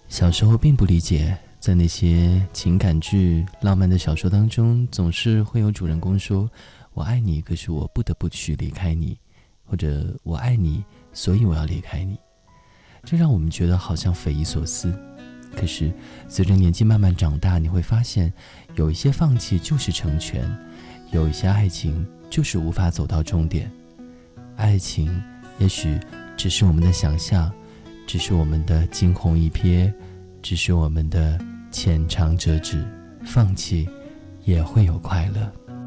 小时候并不理解，在那些情感剧、浪漫的小说当中，总是会有主人公说我爱你，可是我不得不去离开你，或者我爱你，所以我要离开你。这让我们觉得好像匪夷所思。可是随着年纪慢慢长大，你会发现有一些放弃就是成全，有一些爱情就是无法走到终点。爱情也许只是我们的想象，只是我们的惊鸿一瞥，只是我们的浅尝辄止，放弃也会有快乐。